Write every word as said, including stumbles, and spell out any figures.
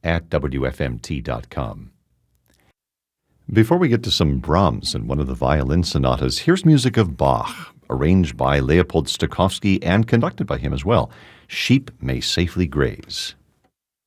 at W F M T dot com. Before we get to some Brahms and one of the violin sonatas, here's music of Bach, arranged by Leopold Stokowski and conducted by him as well. Sheep May Safely Graze.